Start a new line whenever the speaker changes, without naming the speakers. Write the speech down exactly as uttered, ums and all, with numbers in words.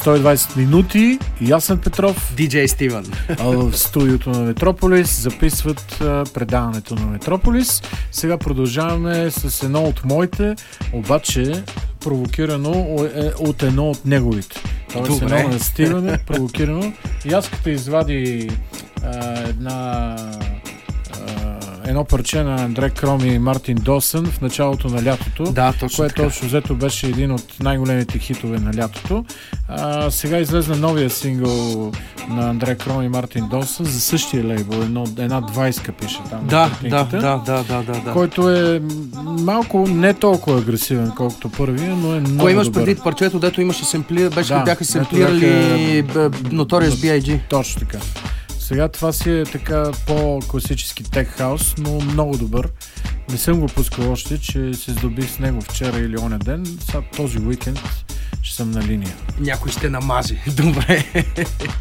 сто и двайсет минути. Ясен Петров,
Диджей Стивън
в студиото на Метрополис записват а, предаването на Метрополис. Сега продължаваме с едно от моите, обаче провокирано е, от едно от неговите. Тоест едно на Стивън, провокирано. И аз като извади а, една едно парче на Андре Кром и Мартин Досън в началото на лятото,
да, точно
което
така.
точно взето беше един от най-големите хитове на лятото. А, сега излезна новия сингъл на Андре Кром и Мартин Досън за същия лейбъл, едно, една двайсет пише там.
Да, да, да, да, да, да, да.
Който е малко не толкова агресивен, колкото първия, но е много
Кой имаш
добър.
предвид парчето, дето имаше семпли... беше
да,
бяха семплирали бяха... Notorious би ай джи.
Точно така. Сега това си е така по-класически тех хаус, но много добър. Не съм го пускал още, че се здобих с него вчера или оня ден. Сега този уикенд ще съм на линия.
Някой ще намази. Добре.